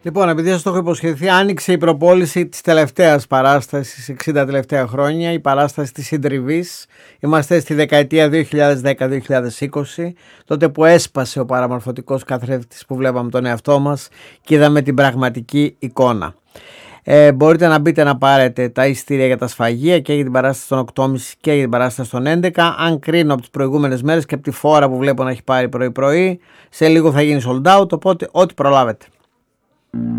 Λοιπόν, επειδή σας το έχω υποσχεθεί, άνοιξε η προπόληση της τελευταίας παράστασης, 60 τελευταία χρόνια, η παράσταση της Συντριβής. Είμαστε στη δεκαετία 2010-2020, τότε που έσπασε ο παραμορφωτικός καθρέφτης που βλέπαμε τον εαυτό μας και είδαμε την πραγματική εικόνα. Μπορείτε να μπείτε να πάρετε τα εισιτήρια για τα σφαγεία και για την παράσταση των 8.30 και για την παράσταση των 11. Αν κρίνω από τις προηγούμενες μέρες και από τη φόρα που βλέπω να έχει πάρει πρωί-πρωί, σε λίγο θα γίνει sold out, οπότε ό,τι προλάβετε.